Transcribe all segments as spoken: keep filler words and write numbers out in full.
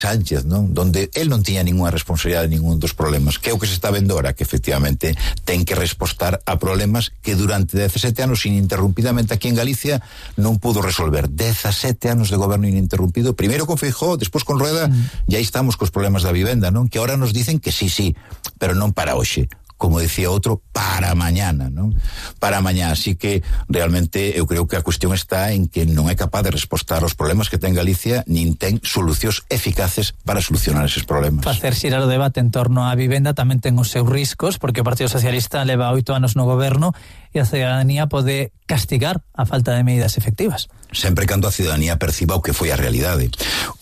Sánchez, non? Donde él non tiña ninguna responsabilidade de ningún dos problemas, que é o que se está vendo ahora, que efectivamente ten que respostar a problemas que durante dezasete anos ininterrumpidamente aquí en Galicia non pudo resolver. dezasete anos de goberno ininterrumpido, primeiro con Feijóo, despois con Rueda, mm. e aí estamos cos problemas da vivenda, non? Que ahora nos dicen que sí, sí, pero non para hoxe, como decía outro, para mañana, non? Para mañana, así que realmente eu creo que a cuestión está en que non é capaz de respostar aos problemas que ten Galicia, nin ten solucións eficaces para solucionar eses problemas. Facer xirar o debate en torno á vivenda tamén ten os seus riscos, porque o Partido Socialista leva oito anos no goberno e a cidadanía pode castigar a falta de medidas efectivas. Sempre cando a cidadanía perciba o que foi a realidade.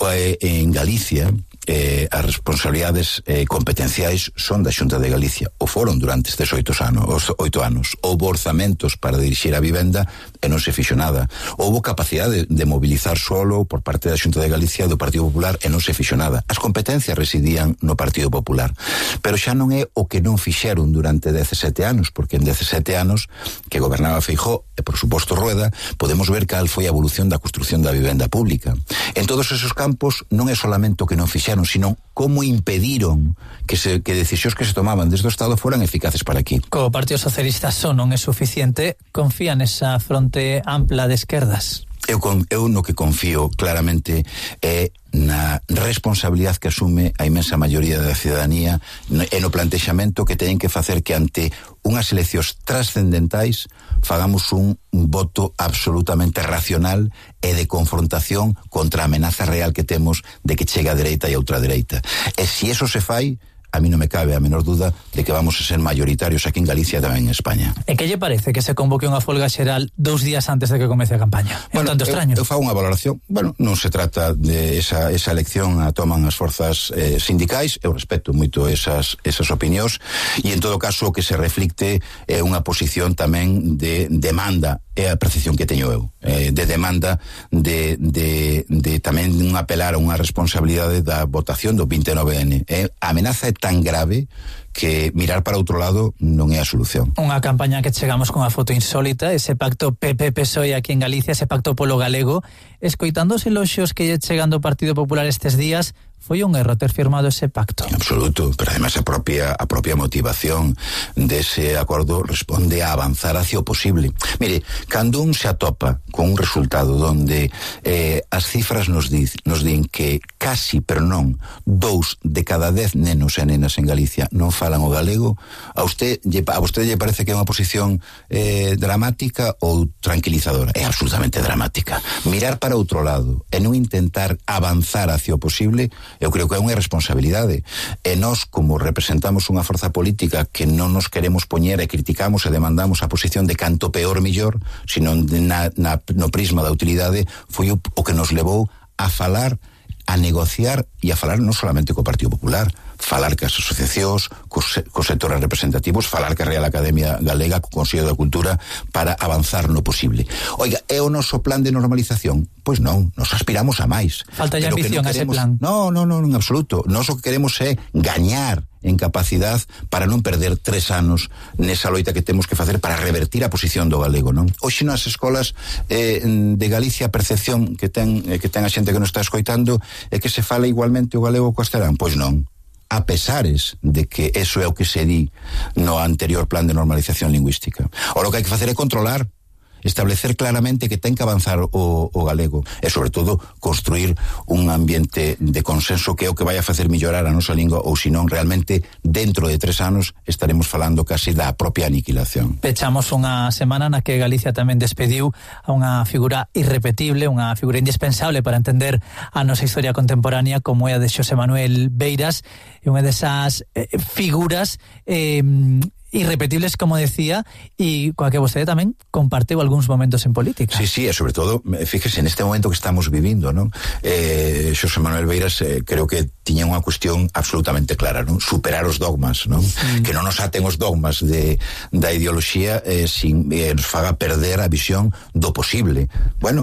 En Galicia, eh, as responsabilidades eh, competenciais son da Xunta de Galicia, o foron durante estes oito anos, os oito anos. Houbo orzamentos para dirixir a vivenda e non se fixo nada. Houbo capacidade de, de mobilizar solo por parte da Xunta de Galicia e do Partido Popular e non se fixo nada. As competencias residían no Partido Popular. Pero xa non é o que non fixeron durante dezasete anos, porque en dezasete anos que gobernaba Feijóo e por suposto Rueda, podemos ver cal foi a evolución da construción da vivenda pública. En todos esos campos non é solamente o que non fixeron, sino como impediron que se que decisións que se tomaban desde o Estado foran eficaces para aquí. Co Partido Socialista só non é suficiente, confía nesa fronte ampla de esquerdas. Eu, con, eu no que confío claramente é na responsabilidade que asume a inmensa maioría da cidadanía e no plantexamento que teñen que facer que ante unhas eleccións trascendentais fagamos un voto absolutamente racional e de confrontación contra a amenaza real que temos de que chegue a dereita e a ultradereita. E se eso se fai, a mí non me cabe a menor duda de que vamos a ser mayoritarios aquí en Galicia e tamén en España. E que lle parece que se convoque unha folga xeral dous días antes de que comece a campaña? É bueno, un tanto extraño. Eu, eu fago unha valoración. Bueno, non se trata de esa, esa elección a toman as forzas eh, sindicais, eu respeto moito esas, esas opinións, e en todo caso o que se reflicte é unha posición tamén de demanda, é a percepción que teño eu, eh, de demanda de, de, de tamén un apelar a unha responsabilidade da votación do vinte e nove ene. Eh, a amenaza é tan grave que mirar para outro lado non é a solución. Unha campaña que chegamos con a foto insólita, ese pacto P P P S O E aquí en Galicia, ese pacto polo galego, escoitando os eloxios que lle chegando o Partido Popular estes días, foi un erro ter firmado ese pacto. En absoluto, pero además a propia, a propia motivación dese acordo responde a avanzar hacia o posible. Mire, cando un se atopa con un resultado donde eh, as cifras nos, di, nos din que casi, pero non, dous de cada dez nenos e nenas en Galicia non falan o galego, a usted, a vostede lle parece que é unha posición eh, dramática ou tranquilizadora? É absolutamente dramática. Mirar para outro lado e non intentar avanzar hacia o posible, eu creo que é unha responsabilidade. E nós, como representamos unha forza política que non nos queremos poñer e criticamos e demandamos a posición de canto peor millor, sino na, na, no prisma da utilidade, foi o, o que nos levou a falar, a negociar e a falar non solamente co Partido Popular, falar cas asociacións, cos, cos sectores representativos, falar ca Real Academia Galega, co Consello da Cultura, para avanzar no posible. Oiga, é o noso plan de normalización? Pois non, nos aspiramos a máis. Falta de ambición a ese plan. No, no, no, en absoluto. Nós o que queremos é gañar en capacidade para non perder tres anos nesa loita que temos que facer para revertir a posición do galego, non? Hoxe nas escolas eh, de Galicia a percepción que ten, eh, que ten a xente que nos está escoitando é que se fala igualmente o galego co castelán. Pois non. A pesares de que eso é o que se di no anterior plan de normalización lingüística. Ora o que hai que facer é controlar, establecer claramente que ten que avanzar o, o galego e, sobre todo, construir un ambiente de consenso que é o que vai a facer mellorar a nosa lingua, ou senón realmente dentro de tres anos estaremos falando casi da propia aniquilación. Pechamos unha semana na que Galicia tamén despediu a unha figura irrepetible, unha figura indispensable para entender a nosa historia contemporánea, como é a de Xosé Manuel Beiras, e unha desas eh, figuras eh, irrepetibles, como decía, e coa que vostede tamén compartiu algúns momentos en política. Sí, sí, e sobre todo, fíjese, neste momento que estamos vivindo, non? Eh, Xosé Manuel Beiras eh, creo que tiña unha cuestión absolutamente clara, non? Superar os dogmas, non? Sí. Que non nos aten os dogmas de, da ideoloxía eh, sin eh, nos faga perder a visión do posible. Bueno,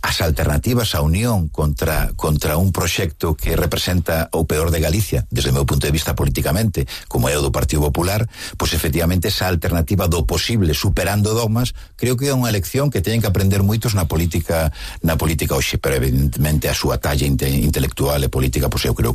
as alternativas á unión contra contra un proxecto que representa o peor de Galicia, desde o meu punto de vista políticamente, como é o do Partido Popular, pois efectivamente esa alternativa do posible superando dogmas, creo que é unha lección que teñen que aprender moitos na política na política hoxe, pero evidentemente a súa talla inte, intelectual e política, pois eu creo